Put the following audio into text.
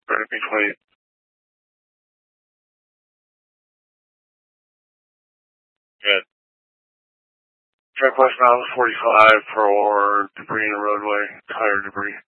Right between. Good. Check West Mountain 45 for debris in the roadway, tire debris.